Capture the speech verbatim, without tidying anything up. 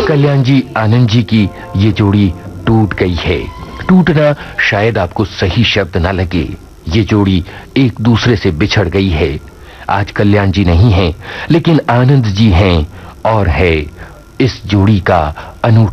कल्याण जी, आनंद जी की ये जोड़ी टूट गई है। टूटना शायद आपको सही शब्द ना लगे, ये जोड़ी एक दूसरे से बिछड़ गई है। आज कल्याण जी नहीं हैं, लेकिन आनंद जी हैं और है इस जोड़ी का अनूठा